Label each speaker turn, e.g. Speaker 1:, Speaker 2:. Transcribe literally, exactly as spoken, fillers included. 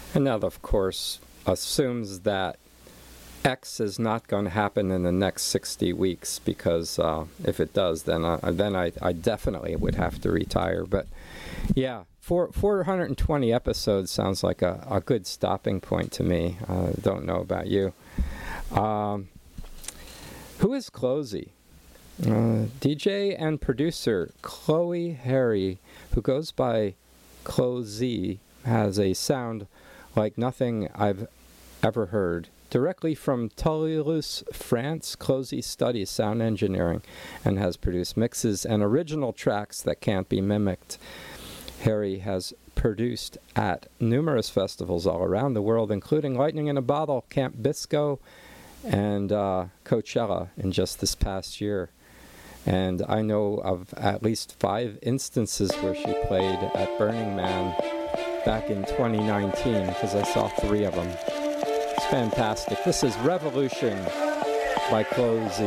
Speaker 1: And that, of course, assumes that X is not going to happen in the next sixty weeks, because uh, if it does, then I, then I, I definitely would have to retire. But yeah, four, four hundred twenty episodes sounds like a, a good stopping point to me. I uh, don't know about you. Um, who is Closey? Uh, D J and producer Chloe Harry, who goes by Closey, has a sound like nothing I've ever heard. Directly from Toulouse, France, Closey studies sound engineering and has produced mixes and original tracks that can't be mimicked. Harry has produced at numerous festivals all around the world, including Lightning in a Bottle, Camp Bisco, and uh, Coachella in just this past year. And I know of at least five instances where she played at Burning Man back in twenty nineteen, because I saw three of them. It's fantastic. This is Revolution by Closey.